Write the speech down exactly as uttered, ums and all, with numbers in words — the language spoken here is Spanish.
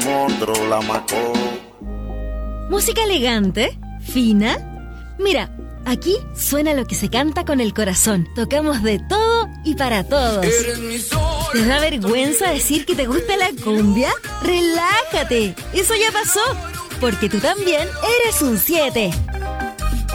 monstruo la macó. ¿Música elegante? ¿Fina? Mira, aquí suena lo que se canta con el corazón. Tocamos de todo y para todos. ¿Te da vergüenza decir que te gusta la cumbia? ¡Relájate! Eso ya pasó, porque tú también eres un siete.